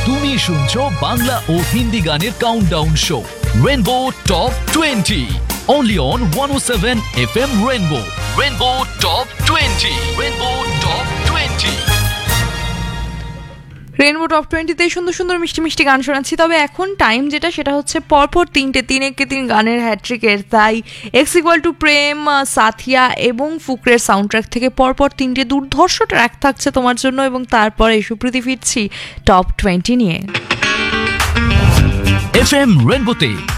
তুমি শুনছো বাংলা ও হিন্দি গানের countdown show rainbow top 20 only on 107 FM Rainbow. Rainbow Top 20. Rainbow Top 20. Rainbow top 20-তে সুন্দর সুন্দর মিষ্টি মিষ্টি গান শোনাচ্ছি। তবে এখন টাইম যেটা সেটা হচ্ছে পরপর তিন একে তিন গানের হ্যাট্রিকের। তাই এক্স ইকুয়াল টু প্রেম, সাথিয়া এবং ফুকরের সাউন্ড ট্র্যাক থেকে পরপর তিনটে দুর্ধর্ষ ট্র্যাক থাকছে তোমার জন্য, এবং তারপরে সুপ্রীতি ফিরছি টপ 20 নিয়ে। FM Rainbow-তে